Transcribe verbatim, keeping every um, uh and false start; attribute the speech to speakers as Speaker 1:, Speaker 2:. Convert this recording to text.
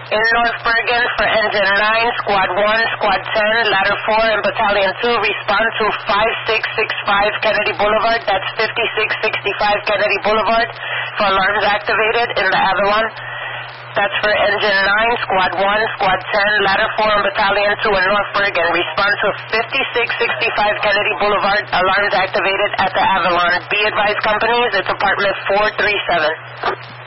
Speaker 1: In North Bergen for Engine nine, Squad one, Squad ten, Ladder four, and Battalion two, respond to five six six five Kennedy Boulevard. That's fifty-six sixty-five Kennedy Boulevard for alarms activated in the Avalon. That's for Engine nine, Squad one, Squad ten, Ladder four, and Battalion two in North Bergen. Respond to fifty-six sixty-five Kennedy Boulevard. Alarms activated at the Avalon. Be advised, companies, it's apartment four three seven.